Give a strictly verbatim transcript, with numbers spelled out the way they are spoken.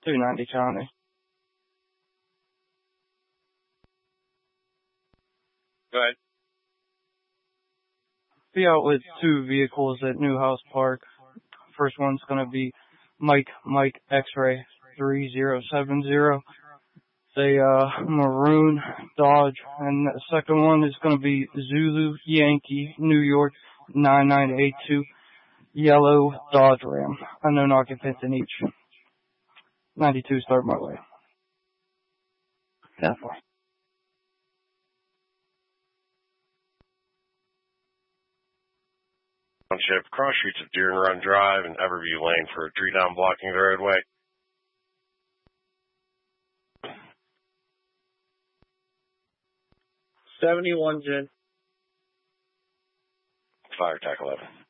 two ninety County. Go ahead. Be out with two vehicles at Newhouse Park. First one's going to be Mike Mike X-Ray three zero seven zero. It's a uh, maroon Dodge. And the second one is going to be Zulu Yankee New York nine nine eight two yellow Dodge Ram. Unknown occupants in each. ninety-two start my way. ten four. Township, cross streets of Deer and Run Drive and Everview Lane for a tree down blocking the roadway. seventy-one, Jen. Fire attack eleven.